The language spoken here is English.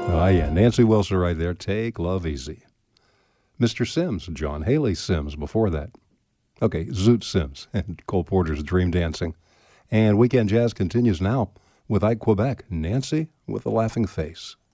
Oh, yeah. Nancy Wilson right there. Take Love Easy. Mr. Sims, John Haley Sims before that. Okay, Zoot Sims and Cole Porter's Dream Dancing. And Weekend Jazz continues now with Ike Quebec, Nancy with a Laughing Face.